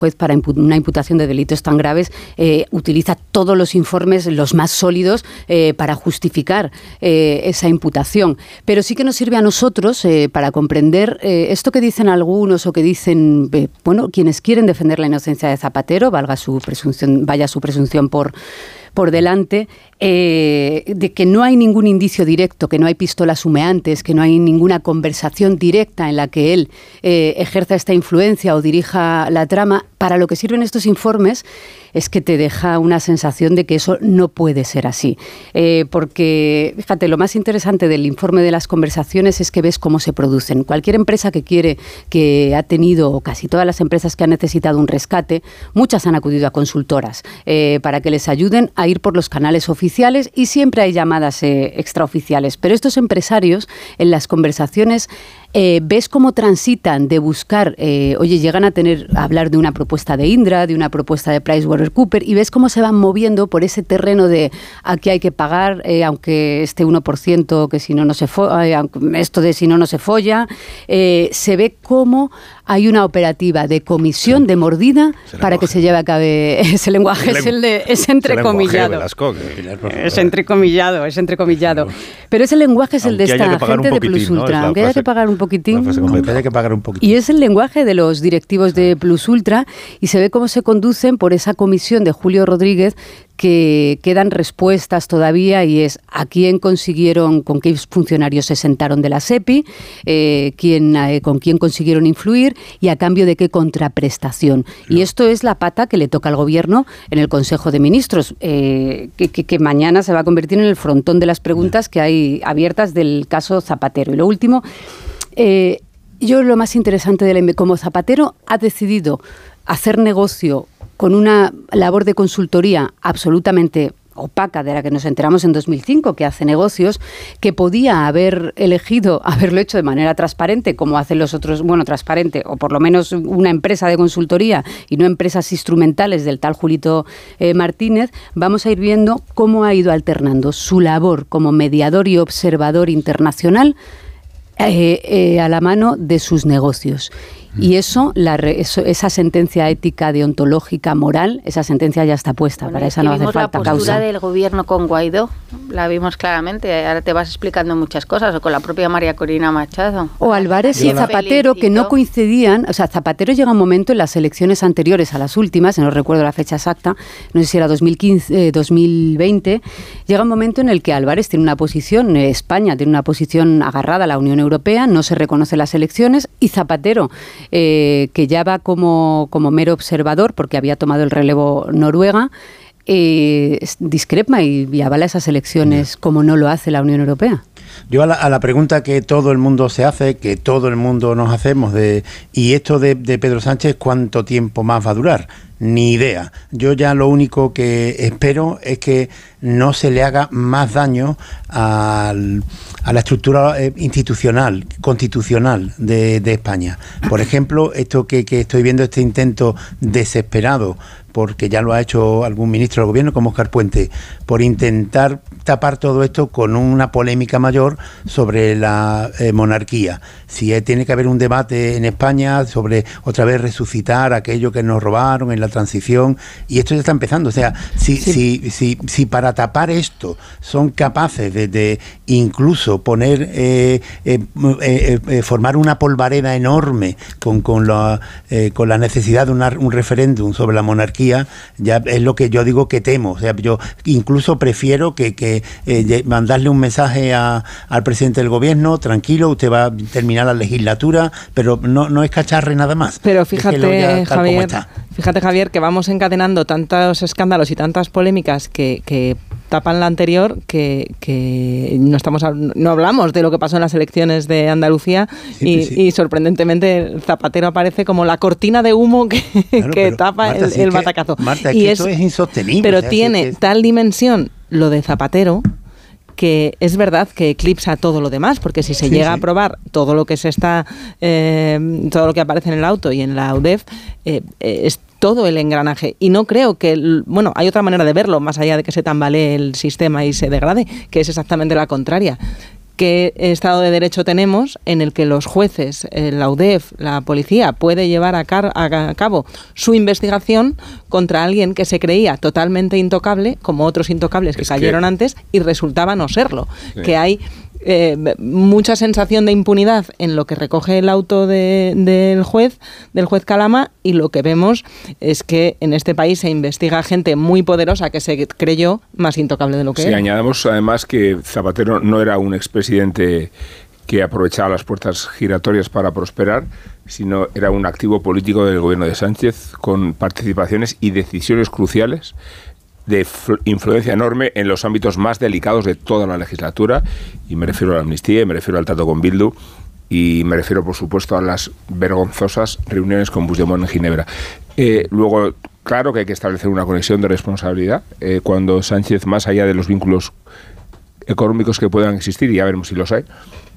juez para una imputación de delitos tan graves utiliza todos los informes, los más sólidos, para justificar esa imputación. Pero sí que nos sirve a nosotros para comprender esto que dicen algunos o que dicen, quienes quieren defender la inocencia de Zapatero, vaya su presunción por delante, de que no hay ningún indicio directo, que no hay pistolas humeantes, que no hay ninguna conversación directa en la que él ejerza esta influencia o dirija la trama. Para lo que sirven estos informes es que te deja una sensación de que eso no puede ser así. Porque, fíjate, lo más interesante del informe de las conversaciones es que ves cómo se producen. Cualquier empresa que ha tenido, o casi todas las empresas que han necesitado un rescate, muchas han acudido a consultoras para que les ayuden a ir por los canales oficiales, y siempre hay llamadas extraoficiales. Pero estos empresarios, en las conversaciones, ves cómo transitan de buscar, llegan a hablar de una propuesta de Indra, de una propuesta de PricewaterhouseCoopers, y ves cómo se van moviendo por ese terreno de aquí hay que pagar, aunque este 1%, que si no, no se esto de si no, no se folla. Se ve cómo hay una operativa de comisión, de mordida, para que se lleve a cabo ese lenguaje. Es entrecomillado. Es entrecomillado. Pero ese lenguaje es el de esta gente de Plus Ultra. Aunque haya que pagar un poquitín. Y es el lenguaje de los directivos de Plus Ultra, y se ve cómo se conducen por esa comisión de Julio Rodríguez, que quedan respuestas todavía, y es a quién consiguieron, con qué funcionarios se sentaron de la SEPI, con quién consiguieron influir y a cambio de qué contraprestación. No. Y esto es la pata que le toca al Gobierno en el Consejo de Ministros, que mañana se va a convertir en el frontón de las preguntas que hay abiertas del caso Zapatero. Y lo último, lo más interesante como Zapatero ha decidido hacer negocio con una labor de consultoría absolutamente opaca, de la que nos enteramos en 2005, que hace negocios, que podía haber elegido haberlo hecho de manera transparente, como hacen los otros, transparente, o por lo menos una empresa de consultoría y no empresas instrumentales del tal Julito Martínez. Vamos a ir viendo cómo ha ido alternando su labor como mediador y observador internacional a la mano de sus negocios. Y esa sentencia ética, deontológica, moral, esa sentencia ya está puesta. Para esa no hace falta causa. La postura del Gobierno con Guaidó, la vimos claramente. Ahora te vas explicando muchas cosas, o con la propia María Corina Machado. O Álvarez y Zapatero, que no coincidían. O sea, Zapatero llega un momento en las elecciones anteriores a las últimas, no recuerdo la fecha exacta, no sé si era 2015, 2020, llega un momento en el que Álvarez tiene una posición, España tiene una posición agarrada a la Unión Europea, no se reconoce las elecciones, y Zapatero, que ya va como mero observador, porque había tomado el relevo Noruega, discrepa y avala esas elecciones como no lo hace la Unión Europea. Yo a la pregunta que todo el mundo se hace, que todo el mundo nos hacemos, ¿y esto de Pedro Sánchez cuánto tiempo más va a durar? Ni idea. Yo ya lo único que espero es que no se le haga más daño a la estructura institucional, constitucional de España. Por ejemplo, esto que estoy viendo, este intento desesperado, porque ya lo ha hecho algún ministro del Gobierno, como Óscar Puente, por intentar tapar todo esto con una polémica mayor sobre la monarquía. Si tiene que haber un debate en España sobre otra vez resucitar aquello que nos robaron en la transición, y esto ya está empezando. O sea, si para tapar esto son capaces de incluso poner formar una polvareda enorme con la necesidad de un referéndum sobre la monarquía, ya es lo que yo digo que temo. O sea, yo incluso prefiero que mandarle un mensaje al presidente del Gobierno: tranquilo, usted va a terminar la legislatura, pero no es cacharre nada más. Pero fíjate, Javier, que vamos encadenando tantos escándalos y tantas polémicas que tapan la anterior, que no hablamos de lo que pasó en las elecciones de Andalucía, y sorprendentemente Zapatero aparece como la cortina de humo que tapa Marta, el batacazo. Marta, esto es insostenible. Pero tiene tal dimensión lo de Zapatero, que es verdad que eclipsa todo lo demás, porque si se llega a aprobar todo lo que todo lo que aparece en el auto y en la UDEF, es todo el engranaje. Y no creo que... hay otra manera de verlo, más allá de que se tambalee el sistema y se degrade, que es exactamente la contraria. ¿Qué Estado de Derecho tenemos en el que los jueces, la UDEF, la policía, puede llevar a cabo su investigación contra alguien que se creía totalmente intocable, como otros intocables que cayeron antes, y resultaba no serlo? Sí. Que hay mucha sensación de impunidad en lo que recoge el auto del juez Calama, y lo que vemos es que en este país se investiga gente muy poderosa que se creyó más intocable de lo que era. Sí, añadamos además que Zapatero no era un expresidente que aprovechaba las puertas giratorias para prosperar, sino era un activo político del gobierno de Sánchez, con participaciones y decisiones cruciales de influencia enorme en los ámbitos más delicados de toda la legislatura, y me refiero a la amnistía, y me refiero al trato con Bildu, y me refiero, por supuesto, a las vergonzosas reuniones con Puigdemont en Ginebra. Luego, claro que hay que establecer una conexión de responsabilidad cuando Sánchez, más allá de los vínculos económicos que puedan existir, y ya veremos si los hay,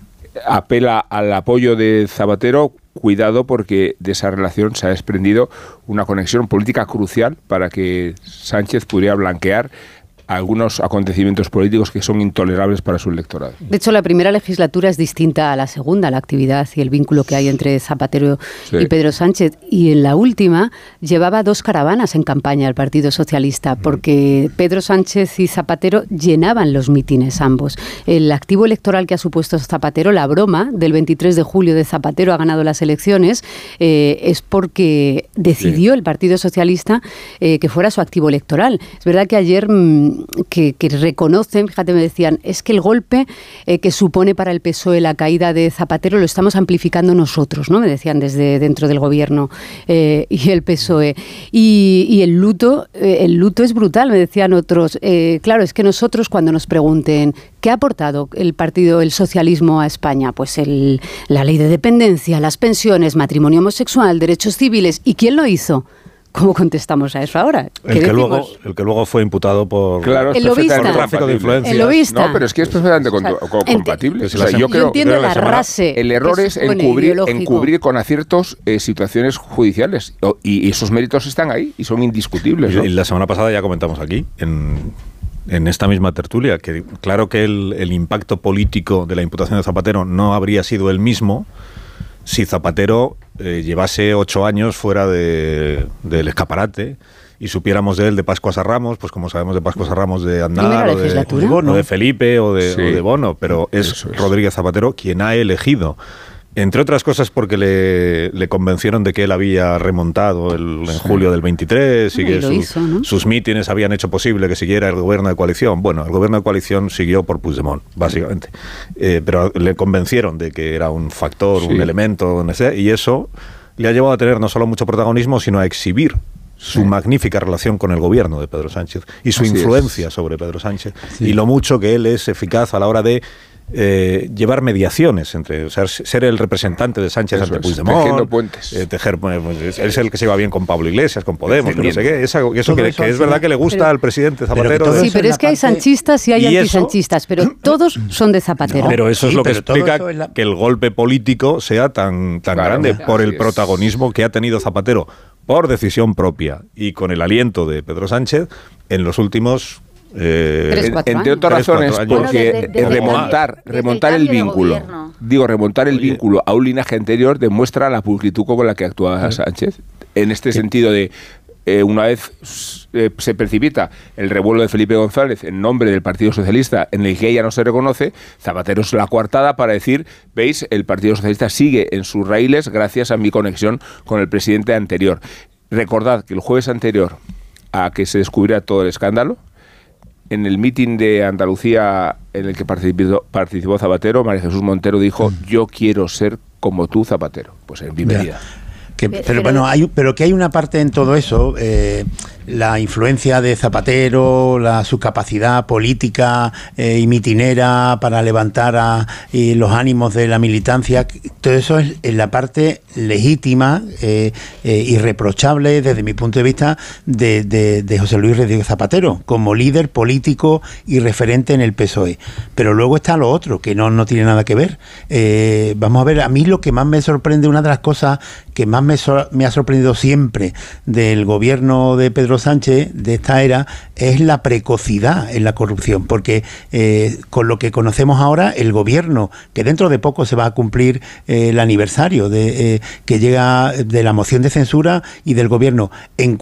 apela al apoyo de Zapatero. Cuidado, porque de esa relación se ha desprendido una conexión política crucial para que Sánchez pudiera blanquear algunos acontecimientos políticos que son intolerables para su electorado. De hecho, la primera legislatura es distinta a la segunda, la actividad y el vínculo que hay entre Zapatero y Pedro Sánchez. Y en la última llevaba 2 caravanas en campaña el Partido Socialista, porque Pedro Sánchez y Zapatero llenaban los mítines ambos. El activo electoral que ha supuesto Zapatero, la broma del 23 de julio de Zapatero ha ganado las elecciones, es porque decidió el Partido Socialista que fuera su activo electoral. Es verdad que ayer que reconocen, fíjate, me decían, es que el golpe que supone para el PSOE la caída de Zapatero lo estamos amplificando nosotros, ¿no? Me decían desde dentro del gobierno y el PSOE. Y el luto es brutal, me decían otros. Claro, es que nosotros, cuando nos pregunten ¿qué ha aportado el socialismo a España? Pues la ley de dependencia, las pensiones, matrimonio homosexual, derechos civiles. ¿Y quién lo hizo? ¿Cómo contestamos a eso ahora? El que luego fue imputado por el lobista, por tráfico de influencias. El lobista. No, pero es que es perfectamente compatible. Yo entiendo el arrase. El error es encubrir con aciertos situaciones judiciales. Y esos méritos están ahí y son indiscutibles, ¿no? Y la semana pasada ya comentamos aquí, en esta misma tertulia, que claro que el impacto político de la imputación de Zapatero no habría sido el mismo si Zapatero llevase 8 años fuera del escaparate y supiéramos de él de Pascuas a Ramos, pues como sabemos de Pascuas a Ramos de Aznar o de Felipe o de Bono, pero es Rodríguez Zapatero quien ha elegido, entre otras cosas porque le convencieron de que él había remontado en julio del 23 y que sus mítines habían hecho posible que siguiera el gobierno de coalición. Bueno, el gobierno de coalición siguió por Puigdemont, básicamente. Pero le convencieron de que era un factor, un elemento, no sé, y eso le ha llevado a tener no solo mucho protagonismo, sino a exhibir su magnífica relación con el gobierno de Pedro Sánchez y su influencia sobre Pedro Sánchez y lo mucho que él es eficaz a la hora de llevar mediaciones ser el representante de Sánchez ante Puigdemont, tejiendo puentes. Él es el que se va bien con Pablo Iglesias, con Podemos, no sé qué, eso que es verdad que le gusta al presidente Zapatero. Pero es que hay sanchistas y hay antisanchistas, pero todos son de Zapatero. Pero eso es lo que explica que el golpe político sea tan grande por el protagonismo que ha tenido Zapatero por decisión propia y con el aliento de Pedro Sánchez en los últimos entre otras razones, porque remontar el vínculo, remontar el vínculo a un linaje anterior demuestra la pulcritud con la que actúa Sánchez. En este sentido de una vez se precipita el revuelo de Felipe González en nombre del Partido Socialista, en el que ella no se reconoce, Zapatero es la coartada para decir, veis, el Partido Socialista sigue en sus raíles gracias a mi conexión con el presidente anterior. Recordad que el jueves anterior a que se descubriera todo el escándalo, en el mitin de Andalucía en el que participó Zapatero, María Jesús Montero dijo, yo quiero ser como tú, Zapatero. Pues en bienvenida. Pero que hay una parte en todo eso, la influencia de Zapatero, su capacidad política y mitinera para levantar los ánimos de la militancia, todo eso es en la parte legítima, irreprochable desde mi punto de vista de José Luis Rodríguez Zapatero como líder político y referente en el PSOE. Pero luego está lo otro, que no tiene nada que ver. Vamos a ver, a mí lo que más me sorprende, una de las cosas que más me ha sorprendido siempre del gobierno de Pedro Sánchez, de esta era, es la precocidad en la corrupción, porque con lo que conocemos ahora, el gobierno, que dentro de poco se va a cumplir el aniversario que llega de la moción de censura y del gobierno, en